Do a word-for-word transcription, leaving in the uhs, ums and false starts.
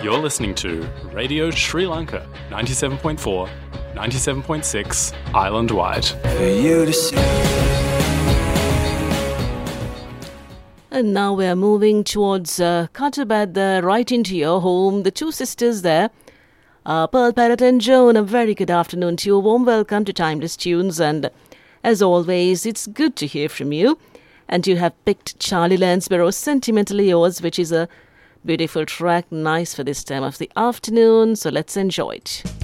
You're listening to Radio Sri Lanka, ninety-seven point four, ninety-seven point six, island-wide. For you to see. And now we're moving towards uh, Kattabad, there, right into your home. The two sisters there, uh, Pearl Parrot and Joan, a very good afternoon to you. A warm welcome to Timeless Tunes. And as always, it's good to hear from you. And you have picked Charlie Lansborough's Sentimentally Yours, which is a beautiful track, nice for this time of the afternoon. So let's enjoy it.